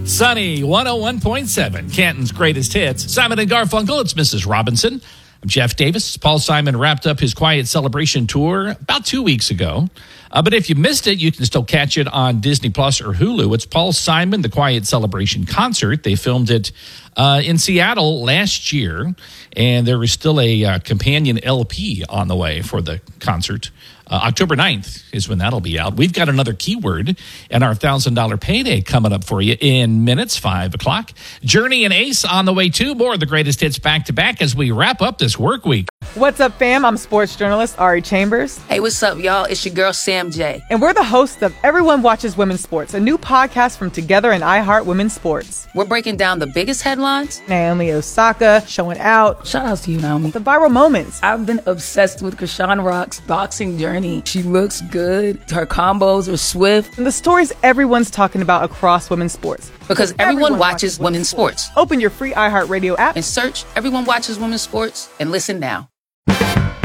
Sunny 101.7, Canton's greatest hits. Simon and Garfunkel, it's Mrs. Robinson. I'm Jeff Davis. Paul Simon wrapped up his Quiet Celebration tour about 2 weeks ago. But if you missed it, you can still catch it on Disney Plus or Hulu. It's Paul Simon, the Quiet Celebration concert. They filmed it in Seattle last year, and there is still a companion LP on the way for the concert. October 9th is when that'll be out. We've got another keyword and our $1,000 payday coming up for you in minutes, 5 o'clock. Journey and Ace on the way too. More of the greatest hits back to back as we wrap up this work week. What's up, fam? I'm sports journalist Ari Chambers. Hey, what's up, y'all? It's your girl, Sam J. And we're the hosts of Everyone Watches Women's Sports, a new podcast from Together and iHeart Women's Sports. We're breaking down the biggest headlines. Naomi Osaka showing out. Shout out to you, Naomi. The viral moments. I've been obsessed with Krishan Rock's boxing journey. She looks good. Her combos are swift. And the stories everyone's talking about across women's sports. Because everyone watches women's sports. Open your free iHeartRadio app and search Everyone Watches Women's Sports and listen now.